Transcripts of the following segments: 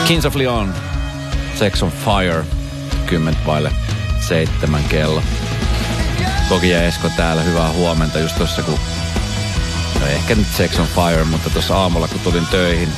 Kings of Leon, Sex on Fire, 6:10 kello. Koki ja Esko täällä, hyvää huomenta. Just tossa kun, no ehkä nyt Sex on Fire, mutta tuossa aamulla kun tulin töihin,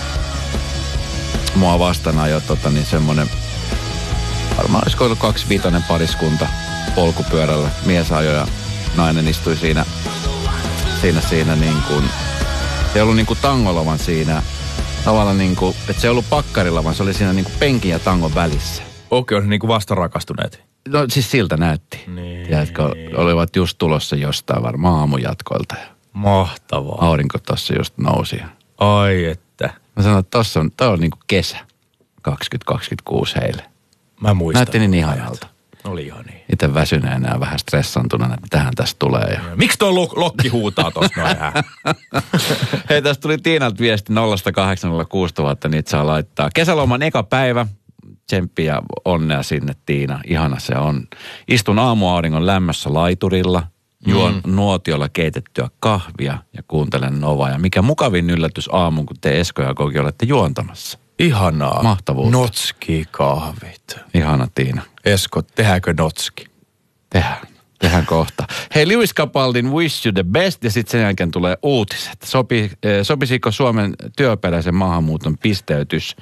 mua vastaan jo niin semmonen, varmaan olisiko ollut 25 pariskunta polkupyörällä. Mies ajoi ja nainen istui siinä niin kuin, se ei ollut niin kuin tangolla, vaan siinä tavallaan niin kuin, että se ei ollut pakkarilla, vaan se oli siinä niin kuin penkin ja tangon välissä. Okei, on niin kuin vasta rakastuneet. No siis siltä näytti. Niin. Tiedätkö, olivat just tulossa jostain varmaan aamujatkoilta. Mahtavaa. Aurinko tossa just nousi. Ai että. Mä sanoin, että toi on niin kuin kesä 2026 heille. Mä muistan. Näytti niin ihanalta. Oli ihan niin. Itse väsyneenä ja vähän stressantuneena, että mitähän tästä tulee. Ja... Miksi toi lokki huutaa tossa noin? Hei, tästä tuli Tiinalta viesti 0806000, niitä saa laittaa. Kesäloman eka päivä. Tsemppiä ja onnea sinne, Tiina. Ihana se on. Istun aamuauringon lämmössä laiturilla, juon nuotiolla keitettyä kahvia ja kuuntelen Novaa. Ja mikä mukavin yllätys aamun, kun te Esko ja Koki olette juontamassa. Ihanaa. Mahtavuutta. Notski-kahvit. Ihana, Tiina. Esko, tehdäänkö notski? Tehdään kohta. Hei, Lewis Capaldin Wish You the Best ja sitten sen jälkeen tulee uutiset. Sopisiko Suomen työperäisen maahanmuuton pisteytys?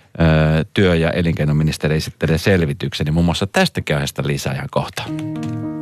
Työ- ja elinkeinoministeri esittelee selvityksen, niin muun muassa tästäkin aiheesta lisää ihan kohta.